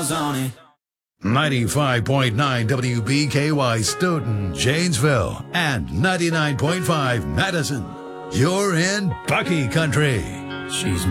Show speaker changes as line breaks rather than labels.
miles on it.
95.9 WBKY Stoughton, Janesville, and 99.5 Madison. You're in Bucky Country.
She's